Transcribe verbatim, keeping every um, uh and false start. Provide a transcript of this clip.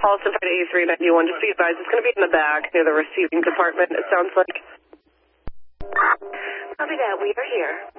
Halston Fight A three ninety-one. Just be advised, it's going to be in the back near the receiving department, it sounds like. Copy that. We are here.